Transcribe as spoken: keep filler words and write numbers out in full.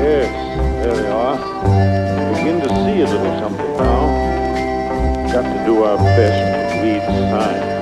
Yes, there they are. Begin to see a little something now. Got to do our best to read signs.